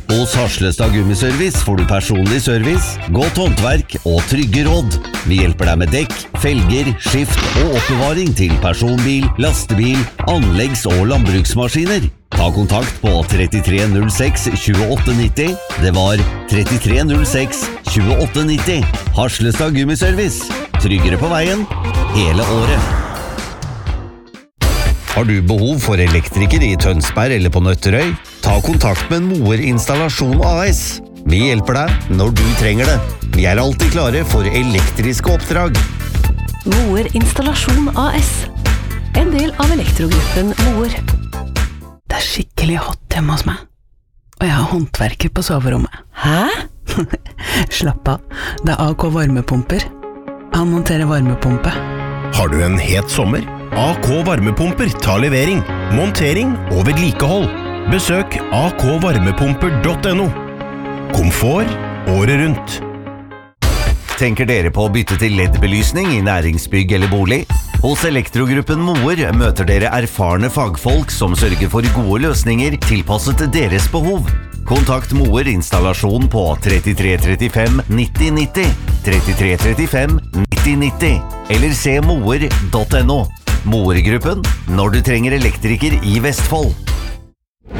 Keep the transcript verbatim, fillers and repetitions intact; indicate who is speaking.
Speaker 1: Hos Harslestad Gummiservice får du personlig service, godt håndverk og trygge råd. Vi hjelper deg med dekk, felger, skift og oppbevaring til personbil, lastebil, anleggs- og landbruksmaskiner. Ta kontakt på trettitre null seks tjueåtte nitti. Det var trettitre null seks tjueåtte nitti. Harslestad Gummiservice. Tryggere på veien hele året. Har du behov for elektriker i Tønsberg eller på Nøtterøy? Ta kontakt med Moer Installasjon A S. Vi hjelper deg når du trenger det. Vi er alltid klare for elektriske oppdrag.
Speaker 2: Moer Installasjon A S. En del av elektrogruppen Moer.
Speaker 3: Det er skikkelig hot hjemme hos meg. Og jeg har håndverker på soverommet.
Speaker 2: Hæ?
Speaker 3: Slapp av. Det er A K varmepumper. Han monterer varmepumpe.
Speaker 4: Har du en het sommer? A K varmepumper tar levering, montering og vedlikehold. Besøk a k varmepumper punktum no. Komfort året rundt.
Speaker 1: Tenker dere på å bytte til L E D-belysning i næringsbygg eller bolig? Hos Elektrogruppen Moer møter dere erfarne fagfolk som sørger for gode løsninger tilpasset deres behov. Kontakt Moer Installasjon på trettitre trettifem nitti nitti, trettitre trettifem nitti nitti, eller se moer punktum no. Moer-gruppen, når du trenger elektriker i Vestfold.